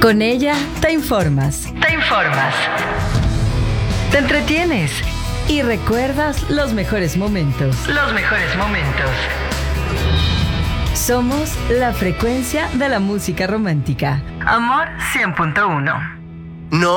Con ella te informas. Te entretienes y recuerdas los mejores momentos. Somos la frecuencia de la música romántica. Amor 100.1. No.